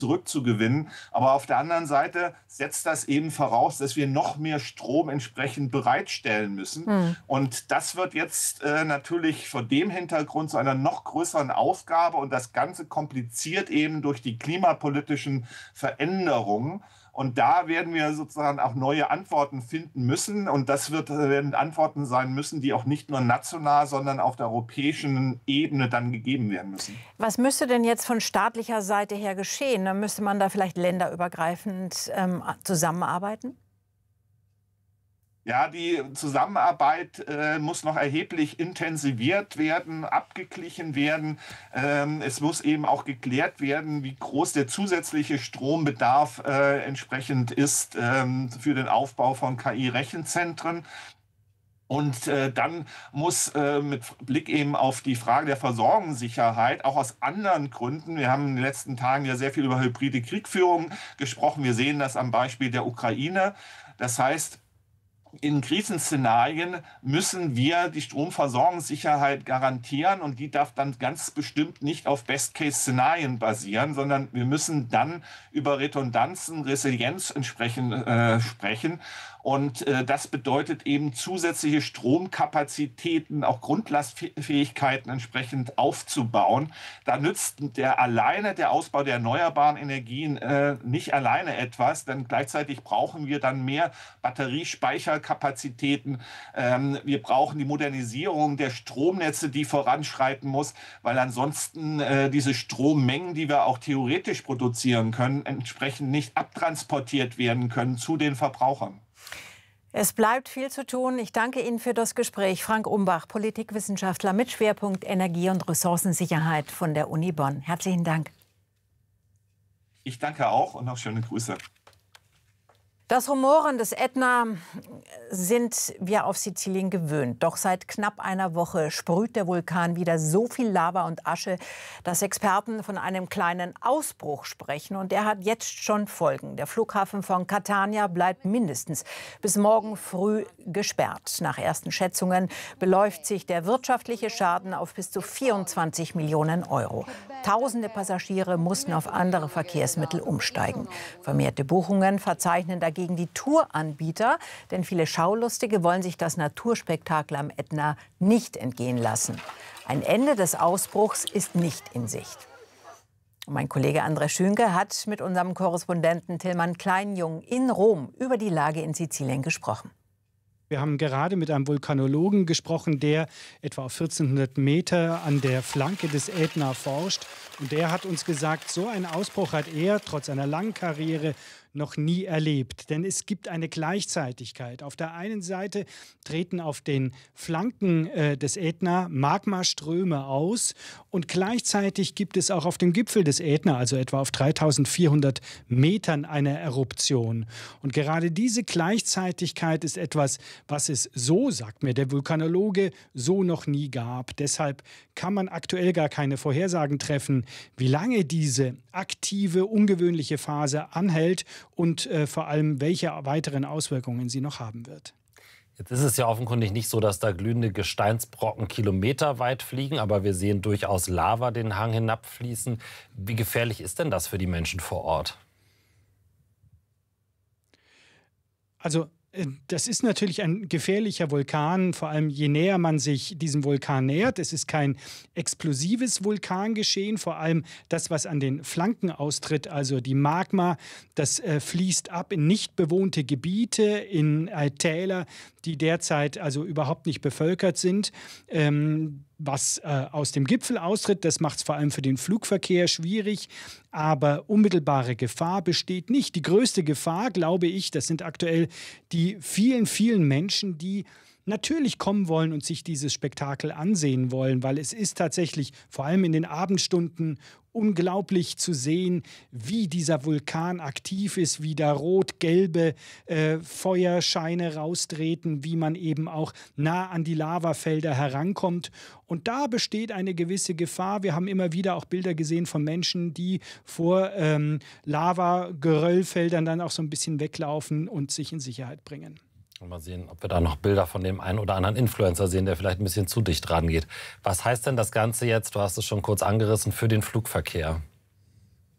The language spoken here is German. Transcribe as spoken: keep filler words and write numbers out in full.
zurückzugewinnen. Aber auf der anderen Seite setzt das eben voraus, dass wir noch mehr Strom entsprechend bereitstellen müssen. Hm. Und das wird jetzt äh, natürlich vor dem Hintergrund zu einer noch größeren Aufgabe und das Ganze kompliziert eben durch die klimapolitischen Veränderungen. Und da werden wir sozusagen auch neue Antworten finden müssen. Und das wird, werden Antworten sein müssen, die auch nicht nur national, sondern auf der europäischen Ebene dann gegeben werden müssen. Was müsste denn jetzt von staatlicher Seite her geschehen? Dann müsste man da vielleicht länderübergreifend ähm, zusammenarbeiten? Ja, die Zusammenarbeit äh, muss noch erheblich intensiviert werden, abgeglichen werden. Ähm, es muss eben auch geklärt werden, wie groß der zusätzliche Strombedarf äh, entsprechend ist ähm, für den Aufbau von K I-Rechenzentren. Und äh, dann muss äh, mit Blick eben auf die Frage der Versorgungssicherheit, auch aus anderen Gründen, wir haben in den letzten Tagen ja sehr viel über hybride Kriegführung gesprochen, wir sehen das am Beispiel der Ukraine. Das heißt, in Krisenszenarien müssen wir die Stromversorgungssicherheit garantieren und die darf dann ganz bestimmt nicht auf Best-Case-Szenarien basieren, sondern wir müssen dann über Redundanzen, Resilienz entsprechend äh, sprechen. Und äh, das bedeutet eben zusätzliche Stromkapazitäten, auch Grundlastfähigkeiten entsprechend aufzubauen. Da nützt der alleine der Ausbau der erneuerbaren Energien äh, nicht alleine etwas, denn gleichzeitig brauchen wir dann mehr Batteriespeicherkapazitäten. Ähm, wir brauchen die Modernisierung der Stromnetze, die voranschreiten muss, weil ansonsten äh, diese Strommengen, die wir auch theoretisch produzieren können, entsprechend nicht abtransportiert werden können zu den Verbrauchern. Es bleibt viel zu tun. Ich danke Ihnen für das Gespräch. Frank Umbach, Politikwissenschaftler mit Schwerpunkt Energie- und Ressourcensicherheit von der Uni Bonn. Herzlichen Dank. Ich danke auch und noch schöne Grüße. Das Rumoren des Ätna sind wir auf Sizilien gewöhnt. Doch seit knapp einer Woche sprüht der Vulkan wieder so viel Lava und Asche, dass Experten von einem kleinen Ausbruch sprechen. Und der hat jetzt schon Folgen. Der Flughafen von Catania bleibt mindestens bis morgen früh gesperrt. Nach ersten Schätzungen beläuft sich der wirtschaftliche Schaden auf bis zu vierundzwanzig Millionen Euro. Tausende Passagiere mussten auf andere Verkehrsmittel umsteigen. Vermehrte Buchungen verzeichnen dagegen die Touranbieter, denn viele Schaulustige wollen sich das Naturspektakel am Ätna nicht entgehen lassen. Ein Ende des Ausbruchs ist nicht in Sicht. Und mein Kollege André Schünke hat mit unserem Korrespondenten Tillmann Kleinjung in Rom über die Lage in Sizilien gesprochen. Wir haben gerade mit einem Vulkanologen gesprochen, der etwa auf vierzehnhundert Meter an der Flanke des Ätna forscht. Und der hat uns gesagt, so einen Ausbruch hat er trotz einer langen Karriere noch nie erlebt. Denn es gibt eine Gleichzeitigkeit. Auf der einen Seite treten auf den Flanken äh, des Ätna Magmaströme aus und gleichzeitig gibt es auch auf dem Gipfel des Ätna, also etwa auf dreitausendvierhundert Metern, eine Eruption. Und gerade diese Gleichzeitigkeit ist etwas, was es so, sagt mir der Vulkanologe, so noch nie gab. Deshalb kann man aktuell gar keine Vorhersagen treffen, wie lange diese aktive, ungewöhnliche Phase anhält und äh, vor allem, welche weiteren Auswirkungen sie noch haben wird. Jetzt ist es ja offenkundig nicht so, dass da glühende Gesteinsbrocken kilometerweit fliegen, aber wir sehen durchaus Lava den Hang hinabfließen. Wie gefährlich ist denn das für die Menschen vor Ort? Also das ist natürlich ein gefährlicher Vulkan, vor allem je näher man sich diesem Vulkan nähert. Es ist kein explosives Vulkangeschehen, vor allem das, was an den Flanken austritt, also die Magma, das äh, fließt ab in nicht bewohnte Gebiete, in äh, Täler, die derzeit also überhaupt nicht bevölkert sind. Ähm, Was äh, aus dem Gipfel austritt, das macht es vor allem für den Flugverkehr schwierig. Aber unmittelbare Gefahr besteht nicht. Die größte Gefahr, glaube ich, das sind aktuell die vielen, vielen Menschen, die natürlich kommen wollen und sich dieses Spektakel ansehen wollen, weil es ist tatsächlich vor allem in den Abendstunden unglaublich zu sehen, wie dieser Vulkan aktiv ist, wie da rot-gelbe äh, Feuerscheine raustreten, wie man eben auch nah an die Lavafelder herankommt. Und da besteht eine gewisse Gefahr. Wir haben immer wieder auch Bilder gesehen von Menschen, die vor ähm, Lava-Geröllfeldern dann auch so ein bisschen weglaufen und sich in Sicherheit bringen. Mal sehen, ob wir da noch Bilder von dem einen oder anderen Influencer sehen, der vielleicht ein bisschen zu dicht rangeht. Was heißt denn das Ganze jetzt, du hast es schon kurz angerissen, für den Flugverkehr?